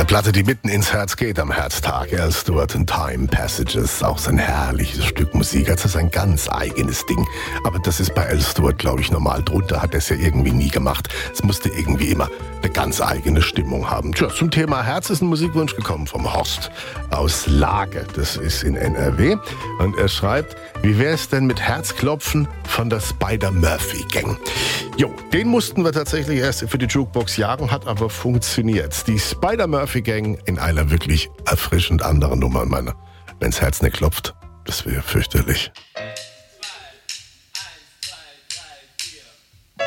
Eine Platte, die mitten ins Herz geht am Herztag. Al Stewart in Time Passages, auch sein herrliches Stück Musik. Also sein ganz eigenes Ding. Aber das ist bei Al Stewart, glaube ich, normal. Drunter hat er es ja irgendwie nie gemacht. Es musste irgendwie immer eine ganz eigene Stimmung haben. Tja, zum Thema Herz ist ein Musikwunsch gekommen vom Horst aus Lage. Das ist in NRW. Und er schreibt, wie wäre es denn mit Herzklopfen von der Spider-Murphy-Gang? Jo, den mussten wir tatsächlich erst für die Jukebox jagen, hat aber funktioniert. Die Spider-Murphy-Gang in einer wirklich erfrischend anderen Nummer. Wenn's Herz nicht klopft, das wäre fürchterlich.